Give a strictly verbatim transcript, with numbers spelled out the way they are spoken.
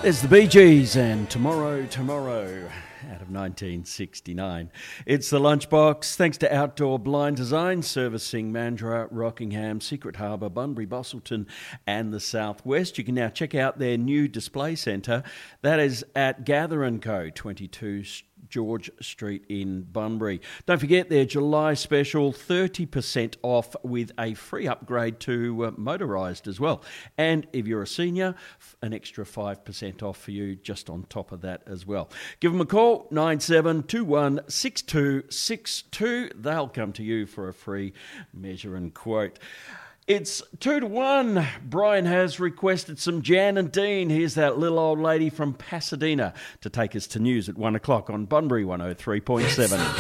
There's the Bee Gees and Tomorrow, Tomorrow out of nineteen sixty-nine. It's the Lunchbox, thanks to Outdoor Blind Design, servicing Mandurah, Rockingham, Secret Harbour, Bunbury, Bosselton and the Southwest. You can now check out their new display centre. That is at Gather and Co, twenty-two George Street in Bunbury. Don't forget their July special, thirty percent off with a free upgrade to uh, motorised as well. And if you're a senior, an extra five percent off for you just on top of that as well. Give them a call, nine seven two one six two six two. They'll come to you for a free measure and quote. It's two to one. Brian has requested some Jan and Dean. Here's that little old lady from Pasadena to take us to news at one o'clock on Bunbury one oh three point seven.